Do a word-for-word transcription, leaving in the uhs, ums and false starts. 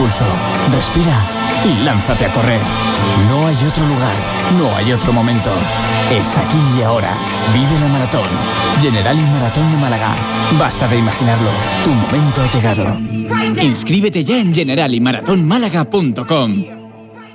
pulso, respira y lánzate a correr. No hay otro lugar, no hay otro momento. Es aquí y ahora. Vive la maratón. Generali Maratón de Málaga. Basta de imaginarlo. Tu momento ha llegado. Inscríbete ya en generali maratón málaga punto com.